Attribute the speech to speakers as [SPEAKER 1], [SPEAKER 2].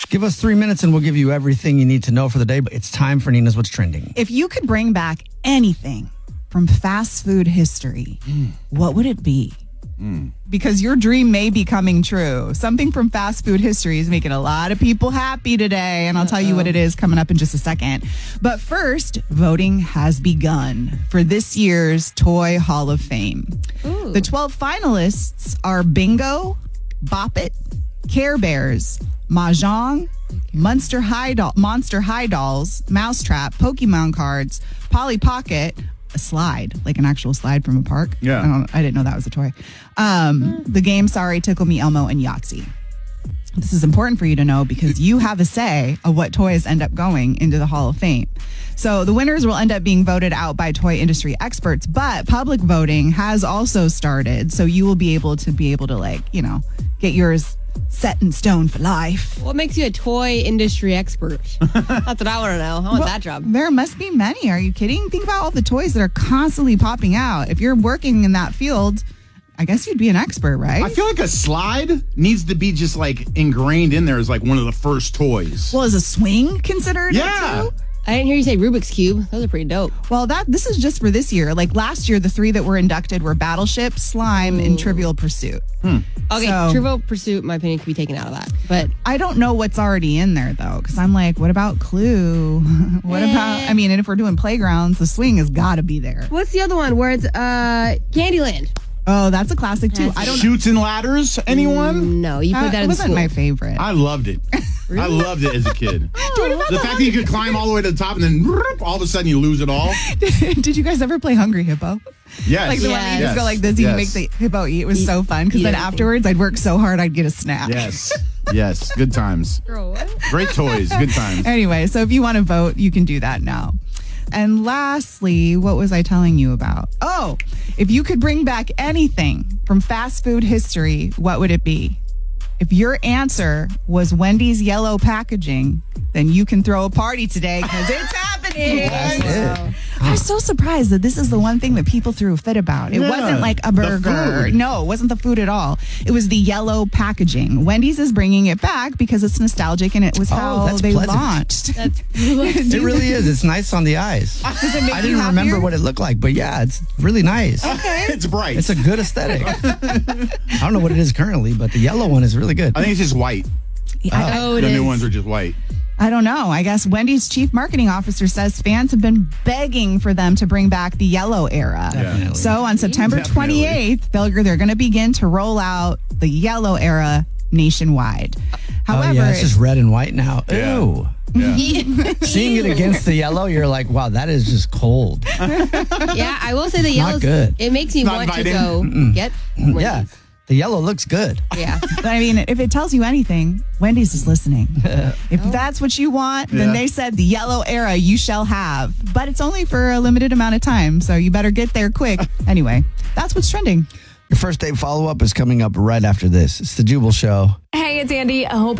[SPEAKER 1] Give us 3 minutes and we'll give you everything you need to know for the day. But it's time for Nina's What's Trending.
[SPEAKER 2] If you could bring back anything from fast food history, what would it be? Because your dream may be coming true. Something from fast food history is making a lot of people happy today, and I'll tell you what it is coming up in just a second. But first, voting has begun for this year's Toy Hall of Fame.
[SPEAKER 3] Ooh.
[SPEAKER 2] The 12 finalists are Bingo, Bop It, Care Bears, Mahjong, Monster High Dolls, Mousetrap, Pokemon cards, Polly Pocket, a slide, like an actual slide from a park.
[SPEAKER 4] Yeah.
[SPEAKER 2] I didn't know that was a toy. The game, Sorry, Tickle Me Elmo, and Yahtzee. This is important for you to know because you have a say of what toys end up going into the Hall of Fame. So the winners will end up being voted out by toy industry experts, but public voting has also started. So you will be able to get yours set in stone for life.
[SPEAKER 3] What makes you a toy industry expert? That's what I want to know. I want that job.
[SPEAKER 2] There must be many. Are you kidding? Think about all the toys that are constantly popping out. If you're working in that field, I guess you'd be an expert, right?
[SPEAKER 4] I feel like a slide needs to be just like ingrained in there as like one of the first toys.
[SPEAKER 2] Well, is a swing considered?
[SPEAKER 4] Yeah.
[SPEAKER 2] It too?
[SPEAKER 3] I didn't hear you say Rubik's Cube. Those are pretty dope.
[SPEAKER 2] Well, this is just for this year. Like last year, the 3 that were inducted were Battleship, Slime, and Trivial Pursuit.
[SPEAKER 3] Okay,
[SPEAKER 2] So-
[SPEAKER 3] Trivial Pursuit, in my opinion, could be taken out of that. But
[SPEAKER 2] I don't know what's already in there, though, because I'm like, what about Clue? What about, and if we're doing playgrounds, the swing has got to be there.
[SPEAKER 3] what's the other one where it's Candyland?
[SPEAKER 2] Oh, that's a classic, too. I don't know.
[SPEAKER 4] Shoots and ladders, anyone?
[SPEAKER 3] No, you put that
[SPEAKER 2] It
[SPEAKER 3] in
[SPEAKER 2] wasn't
[SPEAKER 3] school.
[SPEAKER 2] my favorite.
[SPEAKER 4] I loved it. I loved it as a kid. The fact that you could climb all the way to the top and then all of a sudden you lose it all.
[SPEAKER 2] Did you guys ever play Hungry Hippo?
[SPEAKER 4] Yes.
[SPEAKER 2] Like the one that you just go like this and you make the hippo eat. It was so fun because then afterwards I'd work so hard I'd get a snack.
[SPEAKER 4] Yes. Yes. Good times. Great toys. Good times.
[SPEAKER 2] Anyway, so if you want to vote, you can do that now. And lastly, what was I telling you about? Oh, if you could bring back anything from fast food history, what would it be? If your answer was Wendy's yellow packaging, then you can throw a party today because it's happening.
[SPEAKER 1] That's it.
[SPEAKER 2] I'm so surprised that this is the one thing that people threw a fit about. It wasn't like a
[SPEAKER 4] the
[SPEAKER 2] burger.
[SPEAKER 4] food.
[SPEAKER 2] No, it wasn't the food at all. It was the yellow packaging. Wendy's is bringing it back because it's nostalgic and it was how
[SPEAKER 1] that's
[SPEAKER 2] they
[SPEAKER 1] pleasant.
[SPEAKER 2] launched.
[SPEAKER 1] It really is. It's nice on the eyes.
[SPEAKER 2] Does it make
[SPEAKER 1] I
[SPEAKER 2] you
[SPEAKER 1] didn't remember
[SPEAKER 2] happier?
[SPEAKER 1] what it looked like, but yeah, it's really nice.
[SPEAKER 4] It's bright.
[SPEAKER 1] It's a good aesthetic. I don't know what it is currently, but the yellow one is really good.
[SPEAKER 4] I think it's just white.
[SPEAKER 3] Oh, it
[SPEAKER 4] The
[SPEAKER 3] is.
[SPEAKER 4] new ones are just white.
[SPEAKER 2] I don't know. I guess Wendy's chief marketing officer says fans have been begging for them to bring back the yellow era.
[SPEAKER 1] Definitely.
[SPEAKER 2] So on September
[SPEAKER 4] Definitely.
[SPEAKER 2] 28th, they're going to begin to roll out the yellow era nationwide. However,
[SPEAKER 1] Oh, yeah, it's just red and white now.
[SPEAKER 4] Yeah.
[SPEAKER 1] Ew.
[SPEAKER 4] Yeah.
[SPEAKER 1] Seeing it against the yellow, you're like, wow, that is just cold.
[SPEAKER 3] Yeah, I will say the
[SPEAKER 1] not
[SPEAKER 3] yellow.
[SPEAKER 1] good.
[SPEAKER 3] It makes me
[SPEAKER 4] Not
[SPEAKER 3] want
[SPEAKER 4] inviting.
[SPEAKER 3] to go get Wendy's.
[SPEAKER 1] Yeah, the yellow looks good.
[SPEAKER 3] Yeah.
[SPEAKER 2] but I mean, if it tells you anything, Wendy's is listening. If that's what you want, then
[SPEAKER 4] Yeah.
[SPEAKER 2] they said the yellow era you shall have. But it's only for a limited amount of time, so you better get there quick. Anyway, that's what's trending.
[SPEAKER 1] Your first date follow-up is coming up right after this. It's the Jubal Show.
[SPEAKER 5] Hey, it's Andy. I hope